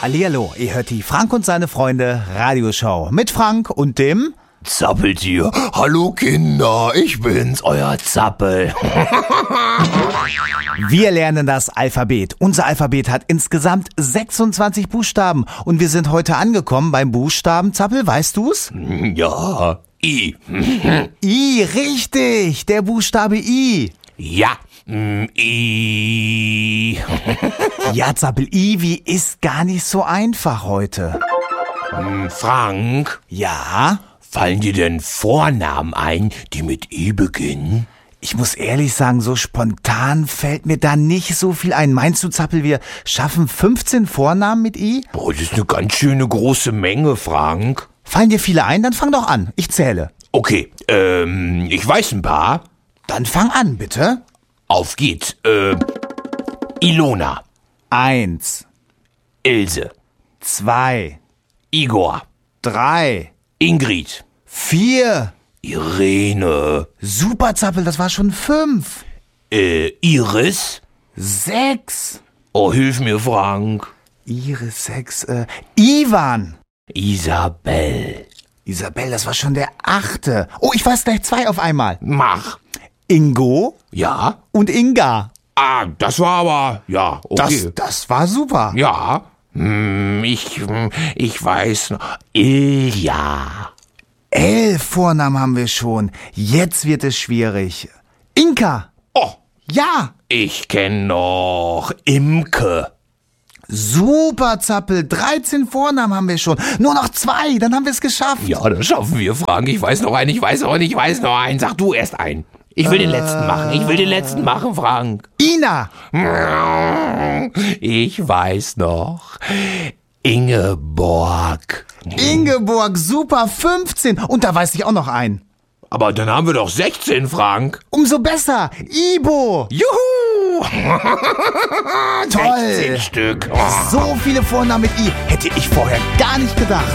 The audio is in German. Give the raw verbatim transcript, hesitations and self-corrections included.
Hallihallo, ihr hört die Frank und seine Freunde Radioshow mit Frank und dem Zappeltier. Hallo Kinder, ich bin's, euer Zappel. Wir lernen das Alphabet. Unser Alphabet hat insgesamt sechsundzwanzig Buchstaben und wir sind heute angekommen beim Buchstaben, Zappel, weißt du's? Ja, I. I, richtig, der Buchstabe I. Ja, mm, I. Ja, Zappel, I wie ist gar nicht so einfach heute. Frank, Ja? fallen dir denn Vornamen ein, die mit I beginnen? Ich muss ehrlich sagen, so spontan fällt mir da nicht so viel ein. Meinst du, Zappel, wir schaffen fünfzehn Vornamen mit I? Boah, das ist eine ganz schöne große Menge, Frank. Fallen dir viele ein? Dann fang doch an. Ich zähle. Okay, ähm, ich weiß ein paar. Dann fang an, bitte. Auf geht's. Äh, Ilona, Eins, Ilse, zwei, Igor, drei, Ingrid, vier. Irene, Super, Zappel, das war schon fünf. äh, Iris. Sechs. Oh, hilf mir, Frank. Iris, sechs, äh, Ivan. Isabel. Isabel, das war schon der achte. Oh, ich weiß gleich zwei auf einmal. Mach. Ingo Ja? und Inga. Ah, das war aber, ja, okay. Das, das war super. Ja. Hm, ich, hm, ich weiß noch. Ilja. Elf Vornamen haben wir schon. Jetzt wird es schwierig. Inka. Oh, Ja. ich kenn noch Imke. Super, Zappel. dreizehn Vornamen haben wir schon. Nur noch zwei, dann haben wir es geschafft. Ja, das schaffen wir, Frank. Ich weiß noch einen, ich weiß noch einen, ich weiß noch einen. Sag du erst einen. Ich will den letzten machen. Ich will den letzten machen, Frank. Ina. Ich weiß noch. Ingeborg. Ingeborg, super, fünfzehn. Und da weiß ich auch noch einen. Aber dann haben wir doch sechzehn, Frank. Umso besser. Ibo. Juhu! Toll. sechzehn Stück. So viele Vornamen mit I hätte ich vorher gar nicht gedacht.